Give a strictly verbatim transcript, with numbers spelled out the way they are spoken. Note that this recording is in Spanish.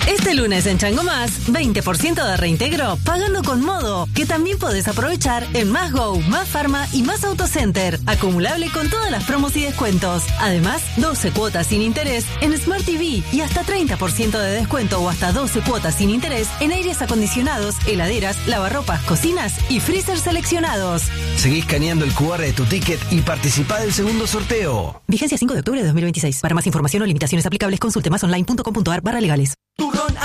Este lunes en Chango Más, veinte por ciento de reintegro pagando con Modo, que también podés aprovechar en Más Go, Más Pharma y Más Autocenter, acumulable con todas las promos y descuentos. Además, doce cuotas sin interés en Smart T V y hasta treinta por ciento de descuento o hasta doce cuotas sin interés en aires acondicionados, heladeras, lavarropas, cocinas y freezer seleccionados. Seguí escaneando el cu erre de tu ticket y participá del segundo sorteo. Vigencia cinco de octubre de dos mil veintiséis. Para más información o limitaciones aplicables, consulte más online punto com punto ar barra legales. Turrón